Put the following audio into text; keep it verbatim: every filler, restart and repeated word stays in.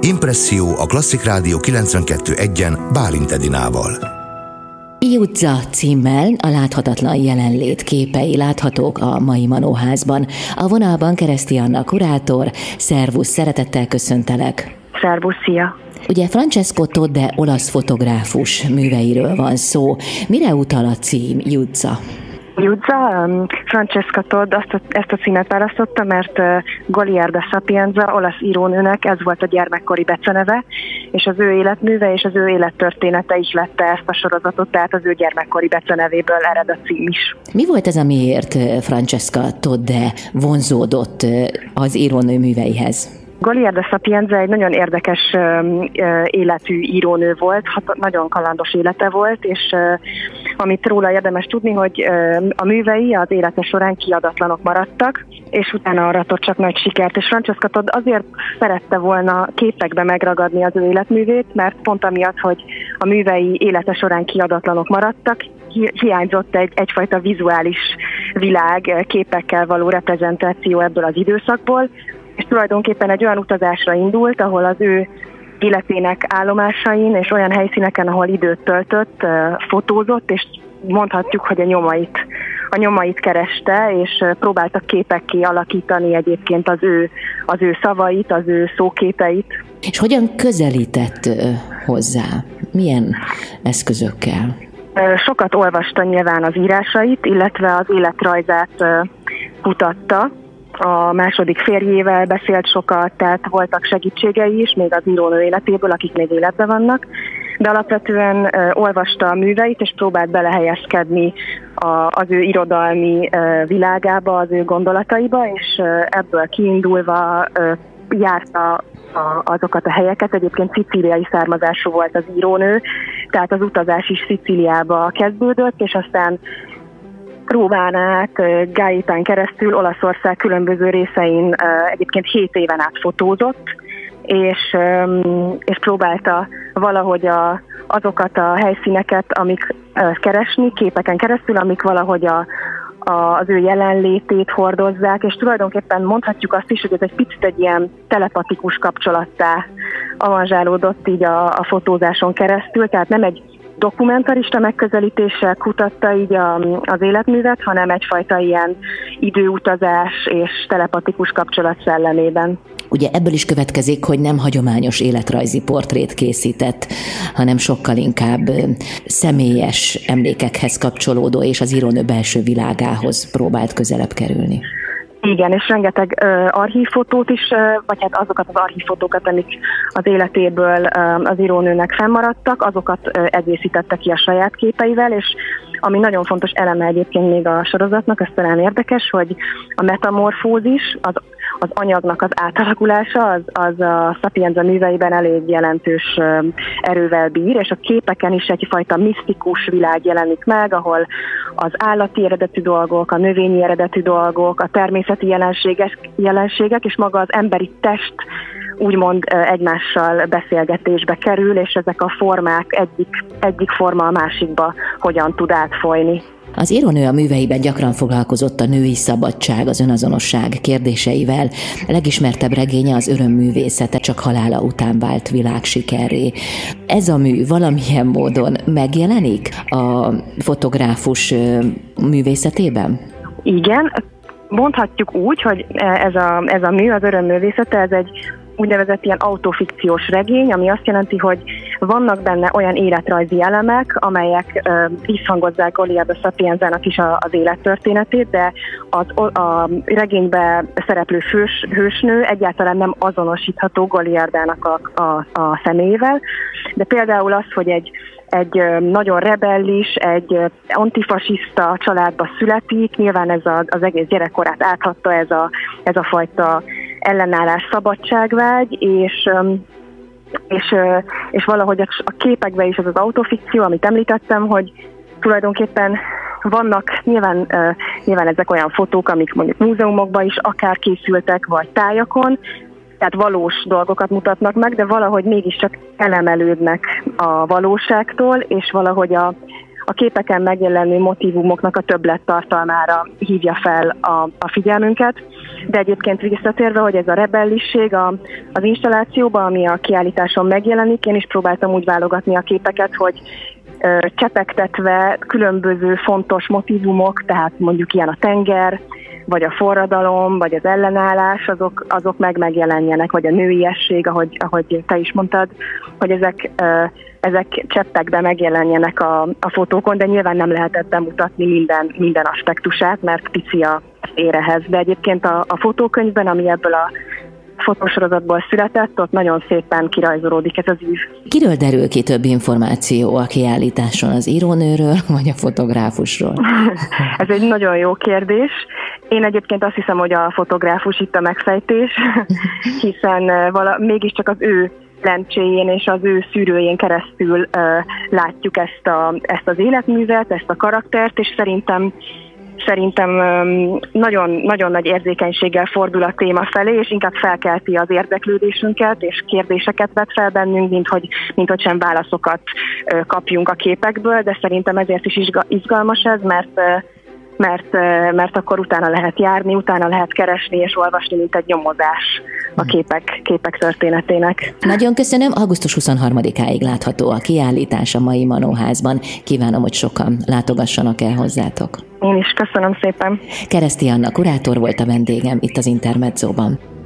Impresszió a Klasszik Rádió kilencvenkettő egyen Bálint Edinával. Judza címmel a láthatatlan jelenlét képei láthatók a mai Manóházban. A vonalban Kereszti Anna kurátor. Szervusz, szeretettel köszöntelek. Szervusz, szia! Ugye Francesco Todde olasz fotográfus műveiről van szó. Mire utal a cím, Judza? Judza, um, Francesca Todd azt a, ezt a címet választotta, mert uh, Goliarda Sapienza, olasz írónőnek ez volt a gyermekkori beceneve, és az ő életműve és az ő élettörténete is lette ezt a sorozatot, tehát az ő gyermekkori becenevéből ered a cím is. Mi volt ez, amiért Francesca Todde vonzódott az írónő műveihez? Goliarda Sapienza egy nagyon érdekes uh, életű írónő volt, hat, nagyon kalandos élete volt, és uh, amit róla érdemes tudni, hogy uh, a művei az élete során kiadatlanok maradtak, és utána aratott csak nagy sikert. És Francesca Todd azért szerette volna képekbe megragadni az ő életművét, mert pont amiatt, hogy a művei élete során kiadatlanok maradtak, hi- hiányzott egy, egyfajta vizuális világ, képekkel való reprezentáció ebből az időszakból, és tulajdonképpen egy olyan utazásra indult, ahol az ő életének állomásain és olyan helyszíneken, ahol időt töltött, fotózott, és mondhatjuk, hogy a nyomait, a nyomait kereste, és próbáltak képekké alakítani egyébként az ő, az ő szavait, az ő szóképeit. És hogyan közelített hozzá? Milyen eszközökkel? Sokat olvasta nyilván az írásait, illetve az életrajzát kutatta. A második férjével beszélt sokat, tehát voltak segítségei is, még az írónő életéből, akik még életben vannak, de alapvetően uh, olvasta a műveit, és próbált belehelyezkedni a, az ő irodalmi uh, világába, az ő gondolataiba, és uh, ebből kiindulva uh, járta a, azokat a helyeket. Egyébként szicíliai származású volt az írónő, tehát az utazás is Szicíliába kezdődött, és aztán Rómán át, Gaetán keresztül Olaszország különböző részein egyébként hét éven át fotózott, és, és próbálta valahogy a, azokat a helyszíneket, amik keresni, képeken keresztül, amik valahogy a, a, az ő jelenlétét hordozzák, és tulajdonképpen mondhatjuk azt is, hogy ez egy picit egy ilyen telepatikus kapcsolattá avanzsálódott így a, a fotózáson keresztül, tehát nem egy dokumentarista megközelítéssel kutatta így a, az életművet, hanem egyfajta ilyen időutazás és telepatikus kapcsolat szellemében. Ugye ebből is következik, hogy nem hagyományos életrajzi portrét készített, hanem sokkal inkább személyes emlékekhez kapcsolódó és az írónő belső világához próbált közelebb kerülni. Igen, és rengeteg uh, archívfotót is, uh, vagy hát azokat az archívfotókat, amik az életéből uh, az írónőnek fennmaradtak, azokat uh, egészítette ki a saját képeivel, és ami nagyon fontos eleme egyébként még a sorozatnak, ez talán érdekes, hogy a metamorfózis, az, az anyagnak az átalakulása, az, az a Sapienza műveiben elég jelentős uh, erővel bír, és a képeken is egyfajta misztikus világ jelenik meg, ahol az állati eredetű dolgok, a növényi eredetű dolgok, a természeti jelenségek, jelenségek és maga az emberi test úgymond egymással beszélgetésbe kerül, és ezek a formák egyik, egyik forma a másikba hogyan tud átfolyni. Az írónő a műveiben gyakran foglalkozott a női szabadság, az önazonosság kérdéseivel. A legismertebb regénye az Örömművészete, csak halála után vált világsikerré. Ez a mű valamilyen módon megjelenik a fotográfus művészetében? Igen, mondhatjuk úgy, hogy ez a, ez a mű, az Örömművészete, ez egy úgynevezett ilyen autofikciós regény, ami azt jelenti, hogy vannak benne olyan életrajzi elemek, amelyek uh, visszhangozzák Goliarda Sapienzának is a, az élettörténetét, de az, a regényben szereplő fős, hősnő egyáltalán nem azonosítható Goliardának a, a, a személyével, de például az, hogy egy egy nagyon rebellis, egy antifasiszta családba születik, nyilván ez a, az egész gyerekkorát áthatta ez a, ez a fajta ellenállás, szabadságvágy, és, és, és valahogy a képekben is az az autofikció, amit említettem, hogy tulajdonképpen vannak, nyilván, nyilván ezek olyan fotók, amik mondjuk múzeumokban is akár készültek, vagy tájakon, tehát valós dolgokat mutatnak meg, de valahogy mégiscsak elemelődnek a valóságtól, és valahogy a, a képeken megjelenő motívumoknak a többlettartalmára hívja fel a, a figyelmünket. De egyébként visszatérve, hogy ez a rebellisség a, az installációban, ami a kiállításon megjelenik, én is próbáltam úgy válogatni a képeket, hogy ö, csepegtetve különböző fontos motívumok, tehát mondjuk ilyen a tenger, vagy a forradalom, vagy az ellenállás, azok, azok meg megjelenjenek, vagy a nőiesség, ahogy, ahogy te is mondtad, hogy ezek, ezek cseppekben megjelenjenek a, a fotókon, de nyilván nem lehetett bemutatni minden, minden aspektusát, mert pici a érehez. De egyébként a, a fotókönyvben, ami ebből a fotósorozatból született, ott nagyon szépen kirajzolódik ez az ív. Kiről derül ki több információ a kiállításon, az írónőről, vagy a fotográfusról? Ez egy nagyon jó kérdés. Én egyébként azt hiszem, hogy a fotográfus itt a megfejtés, hiszen vala, mégiscsak az ő lencséjén és az ő szűrőjén keresztül uh, látjuk ezt, a, ezt az életművet, ezt a karaktert, és szerintem Szerintem nagyon, nagyon nagy érzékenységgel fordul a téma felé, és inkább felkelti az érdeklődésünket, és kérdéseket vet fel bennünk, mint hogy, mint hogy sem válaszokat kapjunk a képekből, de szerintem ezért is izgalmas ez, mert, mert, mert akkor utána lehet járni, utána lehet keresni és olvasni, mint egy nyomozás a képek, képek történetének. Nagyon köszönöm, augusztus huszonharmadikáig látható a kiállítás a mai Manóházban. Kívánom, hogy sokan látogassanak el hozzátok. Én is köszönöm szépen. Kereszti Anna kurátor volt a vendégem itt az Intermedzóban.